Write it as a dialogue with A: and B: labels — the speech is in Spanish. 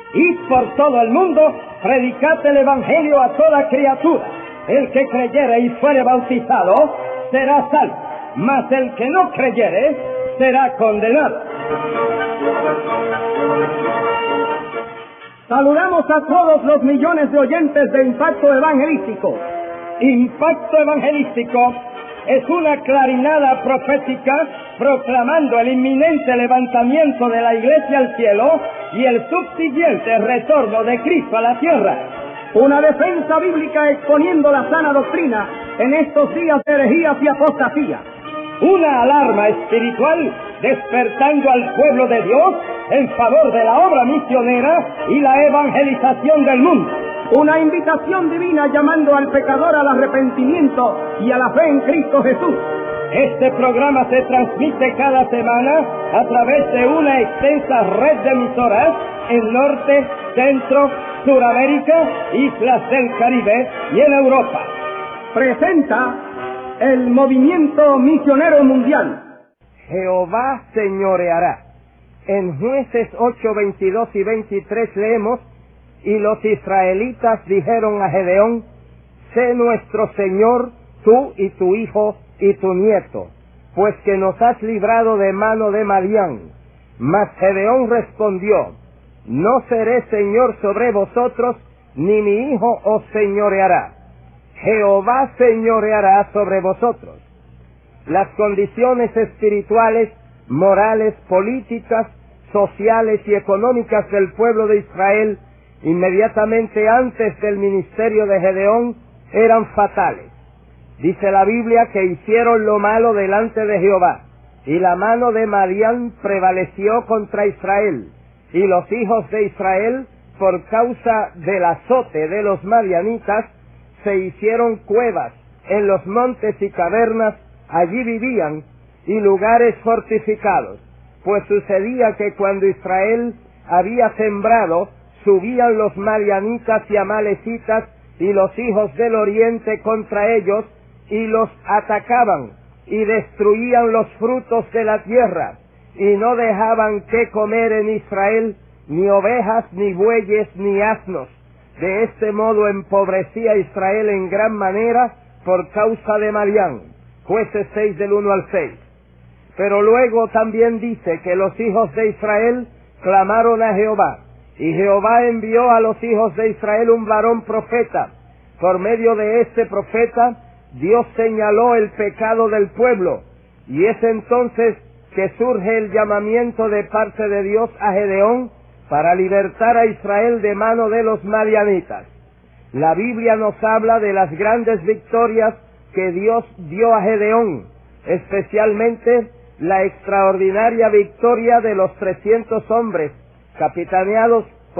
A: Id por todo el mundo, predicad el Evangelio a toda criatura. El que creyere y fuere bautizado será salvo, mas el que no creyere será condenado. Saludamos a todos los millones de oyentes de Impacto Evangelístico. Impacto Evangelístico es una clarinada profética proclamando el inminente levantamiento de la Iglesia al cielo y el subsiguiente retorno de Cristo a la tierra. Una defensa bíblica exponiendo la sana doctrina en estos días de herejías y apostasía. Una alarma espiritual despertando al pueblo de Dios en favor de la obra misionera y la evangelización del mundo. Una invitación divina llamando al pecador al arrepentimiento y a la fe en Cristo Jesús. Este programa se transmite cada semana a través de una extensa red de emisoras en Norte, Centro, Suramérica, Islas del Caribe y en Europa. Presenta el Movimiento Misionero Mundial.
B: Jehová señoreará. En Jueces 8, 22 y 23 leemos: y los israelitas dijeron a Gedeón: sé nuestro Señor, tú y tu hijo y tu nieto, pues que nos has librado de mano de Madián. Mas Gedeón respondió: no seré señor sobre vosotros, ni mi hijo os señoreará. Jehová señoreará sobre vosotros. Las condiciones espirituales, morales, políticas, sociales y económicas del pueblo de Israel inmediatamente antes del ministerio de Gedeón eran fatales. Dice la Biblia que hicieron lo malo delante de Jehová, y la mano de Madián prevaleció contra Israel, y los hijos de Israel, por causa del azote de los madianitas, se hicieron cuevas en los montes y cavernas, allí vivían, y lugares fortificados, pues sucedía que cuando Israel había sembrado, subían los madianitas y amalecitas y los hijos del oriente contra ellos, y los atacaban, y destruían los frutos de la tierra, y no dejaban que comer en Israel ni ovejas, ni bueyes, ni asnos. De este modo empobrecía Israel en gran manera por causa de Madián. Jueces 6 del 1 al 6. Pero luego también dice que los hijos de Israel clamaron a Jehová, y Jehová envió a los hijos de Israel un varón profeta. Por medio de este profeta, Dios señaló el pecado del pueblo, y es entonces que surge el llamamiento de parte de Dios a Gedeón para libertar a Israel de mano de los madianitas. La Biblia nos habla de las grandes victorias que Dios dio a Gedeón, especialmente la extraordinaria victoria de los 300 hombres, capitaneados